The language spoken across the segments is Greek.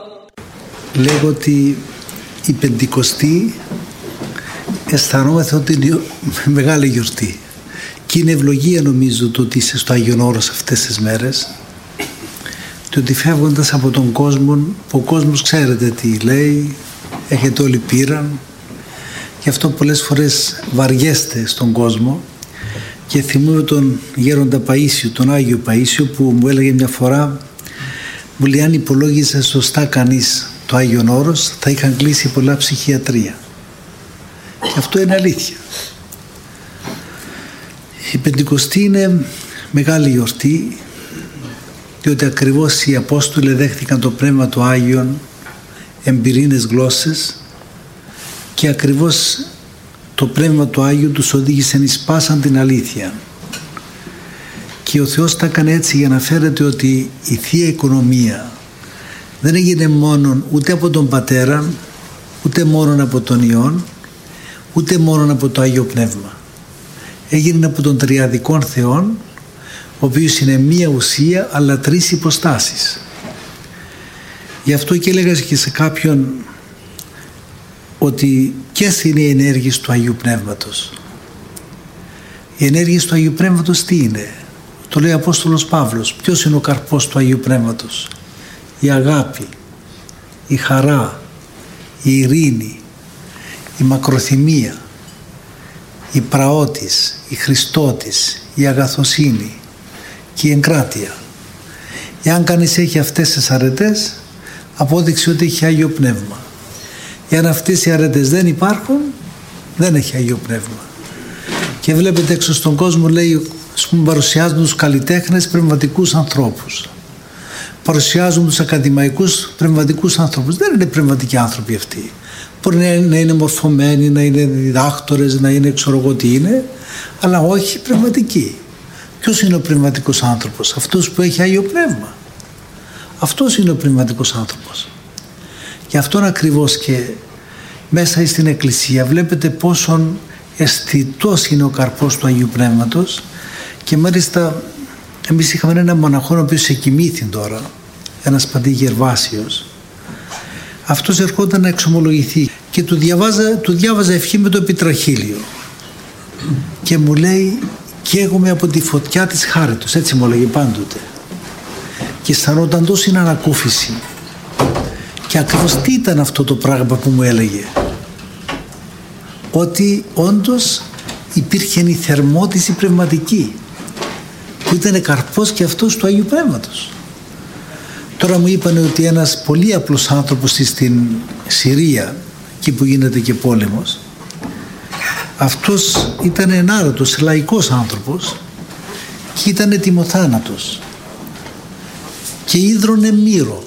Λέγω ότι η Πεντηκοστή αισθανόμαστε ότι είναι μεγάλη γιορτή και είναι ευλογία νομίζω το ότι είσαι στο Άγιον Όρος αυτές τις μέρες, και ότι φεύγοντας από τον κόσμο, που ο κόσμος ξέρετε τι λέει, έχετε όλοι πείραν, γι' αυτό πολλές φορές βαριέστε στον κόσμο. Και θυμούμαι τον γέροντα Παΐσιο, τον Άγιο Παΐσιο, που μου έλεγε μια φορά, μου λέει, αν υπολόγιζε σωστά κανείς το Άγιον Όρος θα είχαν κλείσει πολλά ψυχιατρία. Και αυτό είναι αλήθεια. Η Πεντηκοστή είναι μεγάλη γιορτή, διότι ακριβώς οι Απόστολοι δέχτηκαν το Πνεύμα του Άγιον εμπειρίνες γλώσσες και ακριβώς το Πνεύμα του Άγιου τους οδήγησε εις πάσαν την αλήθεια. Και ο Θεός τα έκανε έτσι για να φέρετε ότι η Θεία Οικονομία δεν έγινε μόνο ούτε από τον Πατέρα, ούτε μόνο από τον Υιόν, ούτε μόνο από το Άγιο Πνεύμα. Έγινε από τον Τριαδικών Θεόν, ο οποίος είναι μία ουσία αλλά τρεις υποστάσεις. Γι' αυτό και έλεγα και σε κάποιον ότι ποιες είναι οι ενέργειες του Αγίου Πνεύματος. Οι ενέργειες του Αγίου Πνεύματος τι είναι? Το λέει ο Απόστολος Παύλος. Ποιος είναι ο καρπός του Αγίου Πνεύματος? Η αγάπη, η χαρά, η ειρήνη, η μακροθυμία, η πραότης, η Χριστότης, η αγαθοσύνη και η εγκράτεια. Εάν κανείς έχει αυτές τις αρετές, απόδειξε ότι έχει Άγιο Πνεύμα. Εάν αυτές οι αρετές δεν υπάρχουν, δεν έχει Άγιο Πνεύμα. Και βλέπετε έξω στον κόσμο, λέει, παρουσιάζουν τους καλλιτέχνες πνευματικούς ανθρώπους. Παρουσιάζουν τους ακαδημαϊκούς πνευματικούς ανθρώπους. Δεν είναι πνευματικοί άνθρωποι αυτοί. Μπορεί να είναι μορφωμένοι, να είναι διδάκτορες, να είναι ξέρω εγώ τι είναι, αλλά όχι πνευματικοί. Ποιος είναι ο πνευματικός άνθρωπος? Αυτός που έχει Άγιο Πνεύμα. Αυτός είναι ο πνευματικός άνθρωπος. Γι' αυτόν ακριβώς και μέσα στην Εκκλησία βλέπετε πόσον αισθητός είναι ο καρπός του Αγίου Πνεύματος. Και μάλιστα εμείς είχαμε έναν μοναχό ο οποίος εκοιμήθη τώρα, ένας πατή Γερβάσιος. Αυτός ερχόταν να εξομολογηθεί και του διάβαζα ευχή με το επιτραχύλιο και μου λέει, καίγομαι από τη φωτιά της χάριτος, έτσι μου έλεγε πάντοτε, και αισθανόταν τόση ανακούφιση. Και ακριβώς τι ήταν αυτό το πράγμα που μου έλεγε? Ότι όντως υπήρχε η θερμότηση πνευματική που ήταν καρπός και αυτός του Αγίου Πνεύματος. Τώρα μου είπαν ότι ένας πολύ απλός άνθρωπος στην Συρία, εκεί που γίνεται και πόλεμος, αυτός ήταν ενάρετος, λαϊκός άνθρωπος και ήταν ετοιμοθάνατος και ίδρωνε μύρο.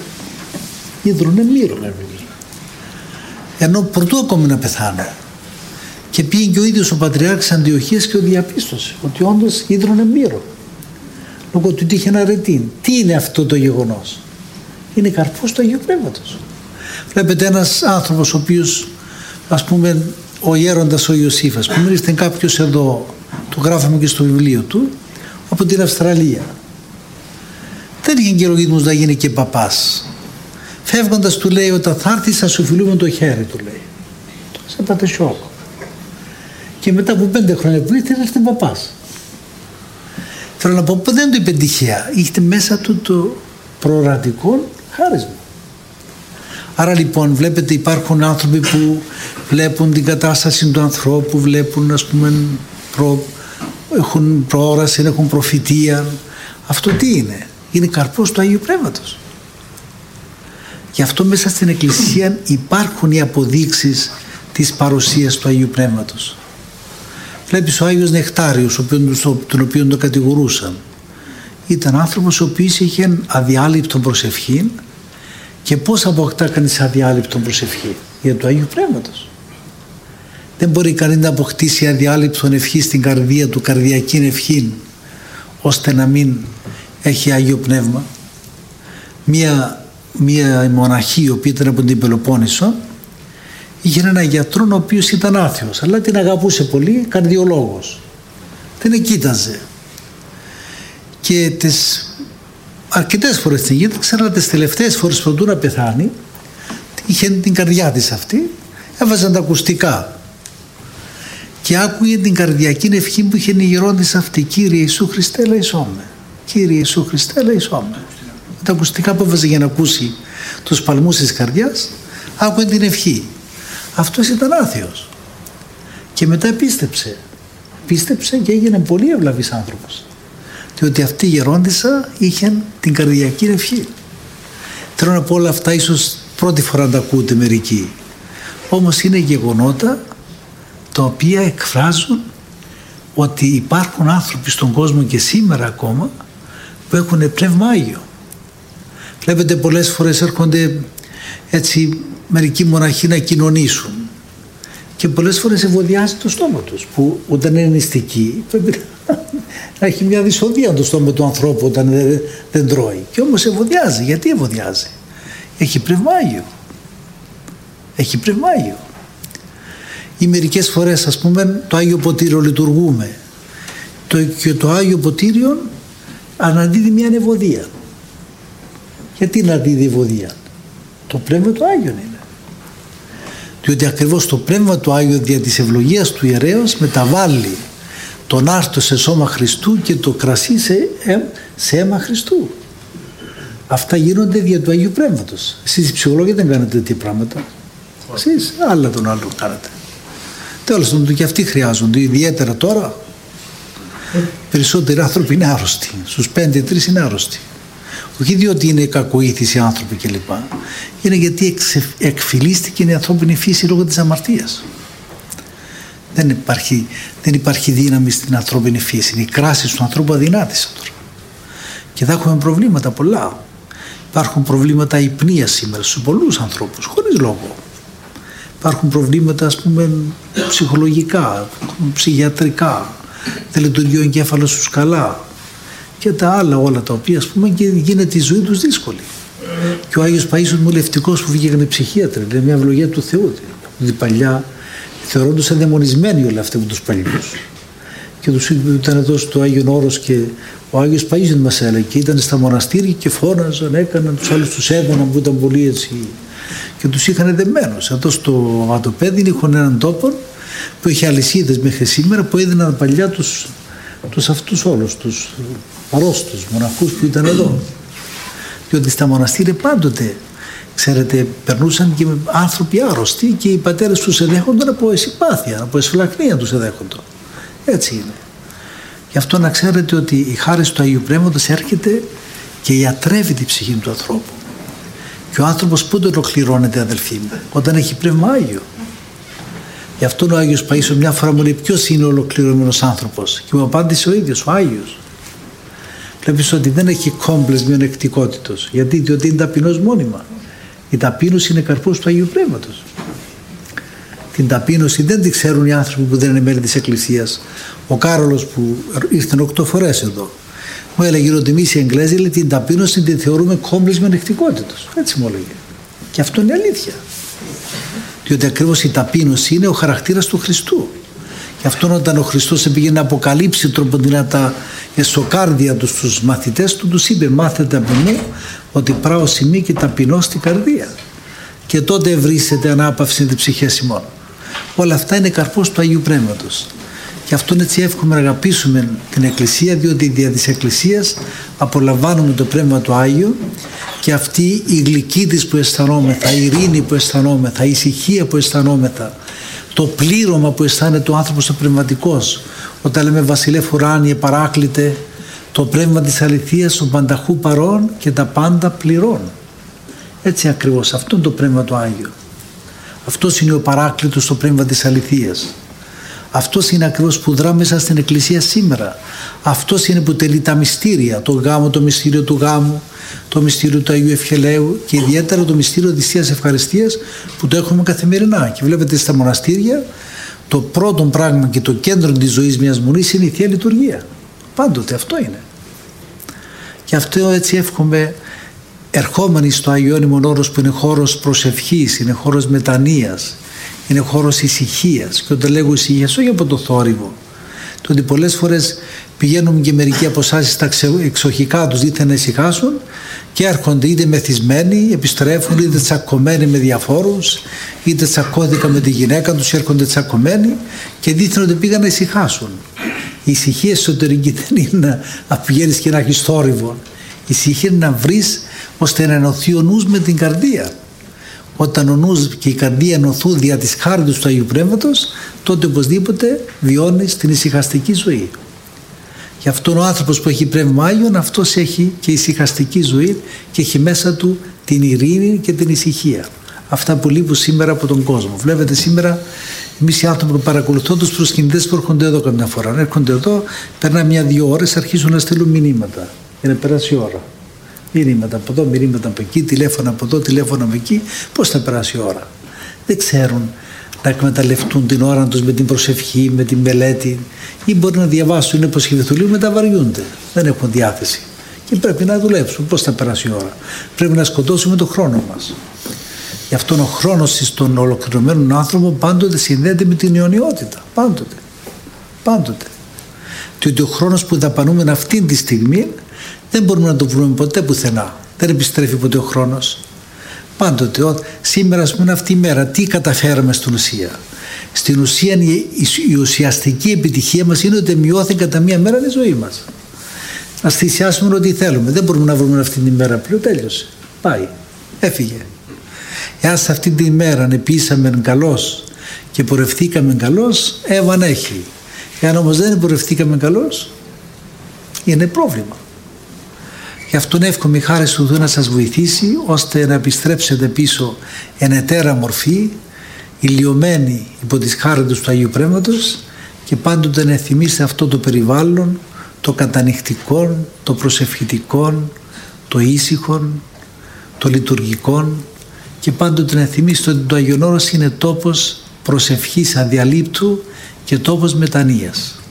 Ενώ πρωτού ακόμη να πεθάνω. Και πήγε και ο ίδιος ο Πατριάρχης Αντιοχίας και το διαπίστωσε ότι όντως ίδρωνε μύρο. Λόγω του ότι είχε ένα αρετήν. Τι είναι αυτό το γεγονός? Είναι καρπός του Αγίου Πνεύματος. Βλέπετε ένας άνθρωπος ο οποίος, ας πούμε, ο γέροντας ο Ιωσήφ, ας πούμε, ήρθε κάποιος εδώ, το γράφαμε και στο βιβλίο του, από την Αυστραλία. Δεν είχε εγκαιρογισμούς να γίνει και παπάς. Φεύγοντας του λέει, όταν θα έρθεις θα σου φιλούμε το χέρι, του λέει. Σε πάτε σοκ. Και μετά από 5 χρόνια που ήρθε παπάς. Θέλω να πω, δεν το είπε τυχαία. Είχε μέσα του το προορατικό χάρισμα. Άρα λοιπόν βλέπετε, υπάρχουν άνθρωποι που βλέπουν την κατάσταση του ανθρώπου, βλέπουν, ας πούμε, έχουν προόραση, έχουν προφητεία. Αυτό τι είναι? Είναι καρπός του Αγίου Πνεύματος. Γι' αυτό μέσα στην Εκκλησία υπάρχουν οι αποδείξεις της παρουσίας του Αγίου Πνεύματος. Βλέπεις ο Άγιος Νεκτάριος, τον οποίο τον κατηγορούσαν. Ήταν άνθρωπος ο οποίος είχε αδιάλειπτον προσευχή. Και πώς αποκτά κανείς αδιάλειπτον προσευχή? Για το Άγιο Πνεύματος. Δεν μπορεί κανείς να αποκτήσει αδιάλειπτον ευχή στην καρδία του, καρδιακή ευχή, ώστε να μην έχει Άγιο Πνεύμα. Μία μοναχή, η οποία ήταν από την Πελοπόννησο, είχε έναν γιατρό ο οποίος ήταν άθεος, αλλά την αγαπούσε πολύ, καρδιολόγος. Την εκοίταζε και της αρκετές φορές την γίνεται, ξέρω τις τελευταίες φορές πρωτού να πεθάνει, είχε την καρδιά της αυτή, έβαζαν τα ακουστικά και άκουγε την καρδιακή ευχή που είχε η γερόντις αυτή, Κύριε Ιησού Χριστέ ελεησόν με, Κύριε Ιησού Χριστέ ελεησόν με. Τα ακουστικά που έβαζε για να ακούσει τους παλμούς της καρδιάς, άκουγε την ευχή. Αυτός ήταν άθεος και μετά πίστεψε και έγινε πολύ ευλαβής άνθρωπος, διότι αυτή η γερόντισσα είχε την καρδιακή ευχή. Θέλω να πω, όλα αυτά ίσως πρώτη φορά να τα ακούτε μερικοί, όμως είναι γεγονότα τα οποία εκφράζουν ότι υπάρχουν άνθρωποι στον κόσμο και σήμερα ακόμα που έχουν πνεύμα Άγιο. Βλέπετε, πολλές φορές έρχονται έτσι μερικοί μοναχοί να κοινωνήσουν και πολλές φορές ευωδιάζει το στόμα τους, που όταν είναι νηστικοί πρέπει να έχει μια δυσοδεία το στόμα του ανθρώπου όταν δεν τρώει, και όμως ευωδιάζει. Γιατί ευωδιάζει? Έχει πνεύμα Άγιο. Έχει πνεύμα Άγιο. Ή μερικές φορές, ας πούμε, το Άγιο Ποτήριο λειτουργούμε και το Άγιο Ποτήριο αναδίδει μια ευωδία. Γιατί να δίδει ευωδία? Το πνεύμα του Άγιον είναι. Διότι ακριβώς το πνεύμα του Άγιου δια της ευλογίας του ιερέως μεταβάλλει τον άρτο σε σώμα Χριστού και το κρασί σε αίμα Χριστού. Αυτά γίνονται δια του Αγίου Πνεύματος. Εσείς οι ψυχολόγοι δεν κάνετε τέτοια πράγματα. Εσείς άλλα τον άλλο κάνετε. Τέλος πάντων, και αυτοί χρειάζονται. Ιδιαίτερα τώρα περισσότεροι άνθρωποι είναι άρρωστοι. Στους 5-3 είναι άρρωστοι. Όχι διότι είναι κακοήθης οι άνθρωποι κλπ. Είναι γιατί εκφυλίστηκε η ανθρώπινη φύση λόγω της αμαρτίας. Δεν υπάρχει δύναμη στην ανθρώπινη φύση. Η κράση του ανθρώπου αδυνάτησε τώρα. Και θα έχουμε προβλήματα πολλά. Υπάρχουν προβλήματα υπνίας σήμερα στους πολλούς ανθρώπους, χωρίς λόγο. Υπάρχουν προβλήματα, ας πούμε, ψυχολογικά, ψυχιατρικά. Δεν λειτουργεί ο εγκέφαλος τους καλά. Και τα άλλα όλα τα οποία, ας πούμε, και γίνεται η ζωή τους δύσκολη. Και ο Άγιος Παΐσιος Μουλευτικός που βγήκανε ψυχίατροι, είναι μια ευλογία του Θεού. Δηλαδή παλιά θεωρώντουσαν δαιμονισμένοι όλοι αυτοί από τους παλιούς. Και τους ήταν εδώ στο Άγιον Όρος και ο Άγιος Παΐσιος μας έλεγε, και ήταν στα μοναστήρια και φώναζαν, έκαναν, τους άλλους τους έδωναν που ήταν πολύ έτσι και τους είχαν δεμένους. Εδώ στο Ατοπέδι είχαν έναν τόπο που είχε αλυσίδες μέχρι σήμερα που έδιναν παλιά τους αυτούς όλους, τους αρρώστους μοναχούς που ήταν εδώ. Διότι στα μοναστήρια πάντοτε, ξέρετε, περνούσαν και άνθρωποι άρρωστοι και οι πατέρες τους εδέχονταν από συμπάθεια, από εσφυλακνία τους εδέχονταν. Έτσι είναι. Γι' αυτό να ξέρετε ότι η χάρη του Αγίου Πνεύματος έρχεται και ιατρεύει την ψυχή του ανθρώπου. Και ο άνθρωπος πού το ολοκληρώνεται, αδελφοί μου? Όταν έχει πνεύμα Άγιο. Γι' αυτό ο Άγιος Παΐσιος μια φορά μου λέει, ποιος είναι ο ολοκληρωμένος άνθρωπος? Και μου απάντησε ο ίδιος, ο Άγιος. Βλέπεις ότι δεν έχει κόμπλες μειονεκτικότητος. Γιατί? Διότι είναι ταπεινός μόνιμα. Η ταπείνωση είναι καρπός του Αγίου Πνεύματος. Την ταπείνωση δεν τη ξέρουν οι άνθρωποι που δεν είναι μέλη της Εκκλησίας. Ο Κάρολος που ήρθαν 8 φορές εδώ μου έλεγε ότι εμείς οι Εγγλέζοι, λέει, την ταπείνωση την θεωρούμε κόμπλες μειονεκτικότητος. Έτσι μου έλεγε. Και αυτό είναι αλήθεια. Διότι ακριβώς η ταπείνωση είναι ο χαρακτήρας του Χριστού. Γι' αυτό όταν ο Χριστός πήγε να αποκαλύψει τροποντινά τα εσωκάρδια του στους μαθητές του, τους είπε, μάθετε από μου ότι πράω ημί και ταπεινώ στην καρδία. Και τότε ευρύσσεται ανάπαυση της ψυχής ημών. Όλα αυτά είναι καρπός του Αγίου Πνεύματος. Και αυτόν έτσι εύχομαι να αγαπήσουμε την Εκκλησία, διότι δια της Εκκλησίας απολαμβάνουμε το Πνεύμα του Άγιο και αυτή η γλυκή της που αισθανόμεθα, η ειρήνη που αισθανόμεθα, η ησυχία που αισθανόμεθα, το πλήρωμα που αισθάνεται ο άνθρωπος ο πνευματικός, όταν λέμε Βασιλεύ ουράνιε παράκλητε, το πνεύμα της αληθείας, ο πανταχού παρών και τα πάντα πληρών. Έτσι ακριβώς, αυτό είναι το Πνεύμα του Άγιο. Αυτός είναι ο παράκλητος στο πνεύμα της αληθείας. Αυτός είναι ακριβώς που δρά μέσα στην Εκκλησία σήμερα. Αυτός είναι που τελεί τα μυστήρια, το γάμο, το μυστήριο του γάμου, το μυστήριο του Αγίου Ευχελαίου και ιδιαίτερα το μυστήριο της Θείας Ευχαριστίας που το έχουμε καθημερινά. Και βλέπετε στα μοναστήρια το πρώτο πράγμα και το κέντρο της ζωής μιας μονής είναι η Θεία Λειτουργία. Πάντοτε αυτό είναι. Και αυτό έτσι εύχομαι, ερχόμενοι στο Αγιώνυμον Όρος που είναι χώρος προσευχής, είναι χώρος μετανοίας, είναι χώρος ησυχίας. Και όταν λέγω ησυχίας, όχι από το θόρυβο, Το ότι πολλές φορές πηγαίνουν και μερικοί από εσάς στα εξοχικά τους δίθεν να ησυχάσουν και έρχονται είτε μεθυσμένοι, επιστρέφουν, είτε τσακωμένοι με διαφόρους, είτε τσακώθηκαν με τη γυναίκα τους, έρχονται τσακωμένοι και δίθεν ότι πήγαν να ησυχάσουν. Η ησυχία εσωτερική δεν είναι να πηγαίνεις και να έχεις θόρυβο. Η ησυχία είναι να βρεις ώστε να ενωθεί ο νους με την καρδία. Όταν ο νους και η καρδία ενωθούν δια της χάριτος του Αγίου Πνεύματος, τότε οπωσδήποτε βιώνεις την ησυχαστική ζωή. Γι' αυτόν ο άνθρωπος που έχει Πνεύμα Άγιον, αυτός έχει και ησυχαστική ζωή και έχει μέσα του την ειρήνη και την ησυχία. Αυτά που λείπουν σήμερα από τον κόσμο. Βλέπετε σήμερα εμείς οι άνθρωποι που παρακολουθούν τους προσκυνητές που έρχονται εδώ καμιά φορά. Αν έρχονται εδώ, περνά 1-2 ώρες, αρχίζουν να στείλουν μηνύματα για να περάσει η ώρα. Μηνύματα από εδώ, μηνύματα από εκεί, τηλέφωνα από εδώ, τηλέφωνα από εκεί. Πώς θα περάσει η ώρα? Δεν ξέρουν να εκμεταλλευτούν την ώρα τους με την προσευχή, με την μελέτη, ή μπορεί να διαβάσουν υποσχεδιθού λίγο, μετά βαριούνται. Δεν έχουν διάθεση. Και πρέπει να δουλέψουν. Πώς θα περάσει η ώρα? Πρέπει να σκοτώσουμε τον χρόνο μας. Γι' αυτόν ο χρόνος στον ολοκληρωμένο άνθρωπο πάντοτε συνδέεται με την αιωνιότητα. Πάντοτε. Διότι ο χρόνος που δαπανούμε αυτή τη στιγμή δεν μπορούμε να το βρούμε ποτέ πουθενά. Δεν επιστρέφει ποτέ ο χρόνος. Πάντοτε. Σήμερα, ας πούμε, αυτή η μέρα, τι καταφέραμε στην ουσία? Στην ουσία η ουσιαστική επιτυχία μας είναι ότι μειώθηκε κατά μία μέρα η ζωή μας. Ας θυσιάσουμε ό,τι θέλουμε. Δεν μπορούμε να βρούμε αυτή τη μέρα πλέον. Τέλειωσε. Πάει. Έφυγε. Εάν σε αυτή τη μέρα ανεπίσαμε καλώς και πορευθήκαμε καλώς, έβαν έχει. Εάν όμως δεν πορευθήκαμε καλώς, είναι πρόβλημα. Γι' αυτόν εύχομαι η χάρη του Θεού να σας βοηθήσει ώστε να επιστρέψετε πίσω εν ετέρα μορφή, ηλιωμένοι υπό τις χάριτες του Αγίου Πνεύματος και πάντοτε να θυμίστε αυτό το περιβάλλον, το κατανυχτικό, το προσευχητικό, το ήσυχο, το λειτουργικό και πάντοτε να θυμίστε ότι το Άγιον Όρος είναι τόπος προσευχής αδιαλείπτου και τόπος μετανοίας.